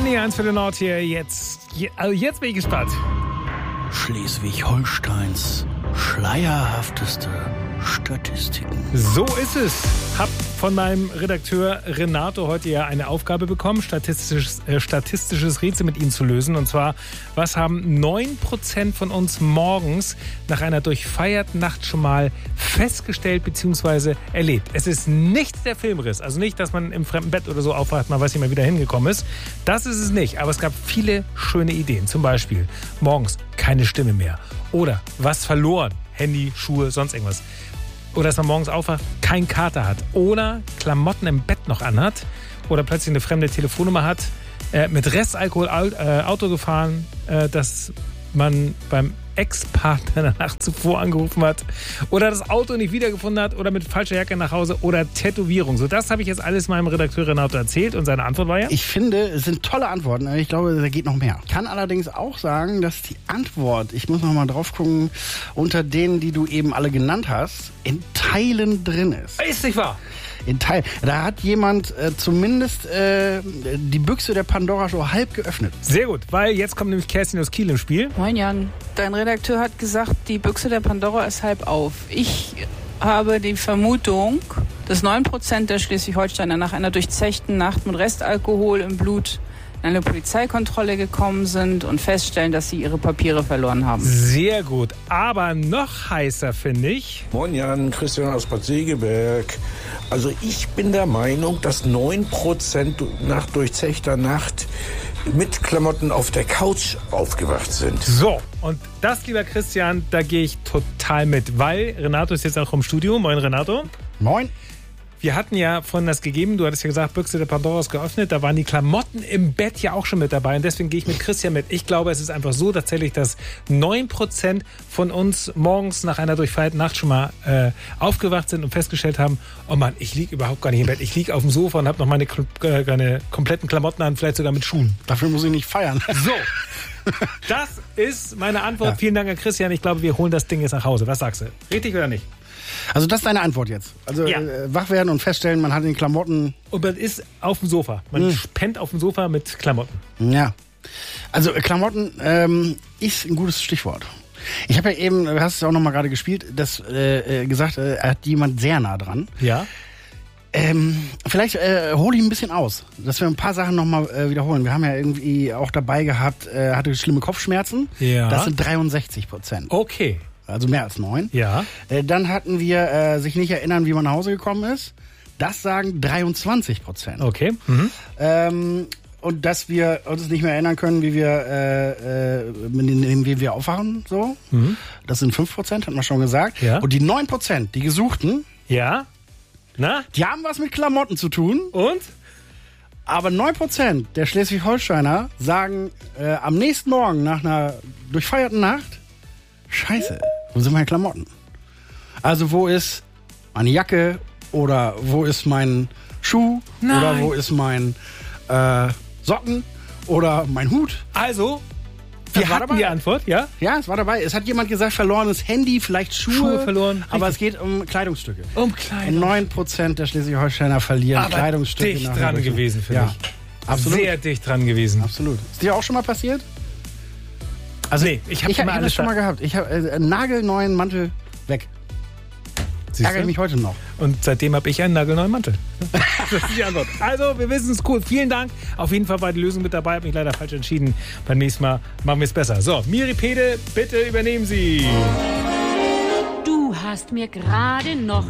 Linie 1 für den Nord hier. Jetzt bin ich gespannt. Schleswig-Holsteins schleierhafteste Statistiken. So ist es. Hab von meinem Redakteur Renato heute ja eine Aufgabe bekommen, statistisches Rätsel mit Ihnen zu lösen. Und zwar, was haben 9% von uns morgens nach einer durchfeierten Nacht schon mal festgestellt bzw. erlebt? Es ist nicht der Filmriss. Also nicht, dass man im fremden Bett oder so aufwacht, man weiß nicht mehr, wie da hingekommen ist. Das ist es nicht. Aber es gab viele schöne Ideen. Zum Beispiel morgens keine Stimme mehr. Oder was verloren. Handy, Schuhe, sonst irgendwas. Oder dass man morgens aufwacht, keinen Kater hat. Oder Klamotten im Bett noch anhat. Oder plötzlich eine fremde Telefonnummer hat. Mit Restalkohol Auto gefahren, dass man beim Ex-Partner der Nacht zuvor angerufen hat. Oder das Auto nicht wiedergefunden hat. Oder mit falscher Jacke nach Hause. Oder Tätowierung. So, das habe ich jetzt alles meinem Redakteur Renato erzählt. Und seine Antwort war ja? Ich finde, es sind tolle Antworten. Ich glaube, da geht noch mehr. Ich kann allerdings auch sagen, dass die Antwort, ich muss noch mal drauf gucken, unter denen, die du eben alle genannt hast, in Teilen drin ist. Ist nicht wahr? In Teilen. Da hat jemand zumindest die Büchse der Pandora schon halb geöffnet. Sehr gut, weil jetzt kommt nämlich Kerstin aus Kiel im Spiel. Moin Jan, dein Redakteur hat gesagt, die Büchse der Pandora ist halb auf. Ich habe die Vermutung, dass 9% der Schleswig-Holsteiner nach einer durchzechten Nacht mit Restalkohol im Blut in eine Polizeikontrolle gekommen sind und feststellen, dass sie ihre Papiere verloren haben. Sehr gut, aber noch heißer finde ich... Moin Jan, Christian aus Bad Segeberg. Also ich bin der Meinung, dass 9% nach durchzechter Nacht mit Klamotten auf der Couch aufgewacht sind. So, und das, lieber Christian, da gehe ich total mit, weil Renato ist jetzt auch im Studio. Moin Renato. Moin. Wir hatten ja vorhin das gegeben, du hattest ja gesagt, Büchse der Pandora ist geöffnet, da waren die Klamotten im Bett ja auch schon mit dabei und deswegen gehe ich mit Christian mit. Ich glaube, es ist einfach so tatsächlich, dass 9% von uns morgens nach einer durchfeierten Nacht schon mal aufgewacht sind und festgestellt haben, oh Mann, ich liege überhaupt gar nicht im Bett, ich liege auf dem Sofa und habe noch meine kompletten Klamotten an, vielleicht sogar mit Schuhen. Dafür muss ich nicht feiern. So, das ist meine Antwort. Ja. Vielen Dank an Christian, ich glaube, wir holen das Ding jetzt nach Hause. Was sagst du? Richtig oder nicht? Also das ist deine Antwort jetzt. Also ja. Wach werden und feststellen, man hat den Klamotten... Und man ist auf dem Sofa. Man pennt auf dem Sofa mit Klamotten. Ja. Also Klamotten ist ein gutes Stichwort. Ich habe ja eben, du hast es auch noch mal gerade gespielt, das gesagt, hat jemand sehr nah dran. Ja. Vielleicht hole ich ein bisschen aus, dass wir ein paar Sachen nochmal wiederholen. Wir haben ja irgendwie auch dabei gehabt, hatte schlimme Kopfschmerzen. Ja. Das sind 63%. Okay. Also mehr als 9. Ja. Dann hatten wir sich nicht erinnern, wie man nach Hause gekommen ist. Das sagen 23%. Okay. Mhm. Und dass wir uns nicht mehr erinnern können, wie wir aufwachen. So. Mhm. Das sind 5%, hatten wir schon gesagt. Ja. Und die 9%, die Gesuchten, ja. Na? Die haben was mit Klamotten zu tun. Und? Aber 9% der Schleswig-Holsteiner sagen am nächsten Morgen nach einer durchfeierten Nacht, Scheiße, wo sind meine Klamotten? Also wo ist meine Jacke oder wo ist mein Schuh? Nein. Oder wo ist mein Socken oder mein Hut? Also, wir hatten die Antwort, ja? Ja, es war dabei. Es hat jemand gesagt, verlorenes Handy, vielleicht Schuhe verloren. Aber es geht um Kleidungsstücke. Um Kleidungsstücke. 9% der Schleswig-Holsteiner verlieren aber Kleidungsstücke. Dicht dran gewesen, finde ich. Absolut. Sehr dicht dran gewesen. Absolut. Ist dir auch schon mal passiert? Also nee, ich habe das schon mal gehabt. Ich habe einen nagelneuen Mantel weg. Ärgere mich heute noch. Und seitdem habe ich einen nagelneuen Mantel. Das ist die Antwort. Also, wir wissen es, cool. Vielen Dank. Auf jeden Fall war die Lösung mit dabei. Habe mich leider falsch entschieden. Beim nächsten Mal machen wir es besser. So, Miripede, bitte übernehmen Sie. Du hast mir gerade noch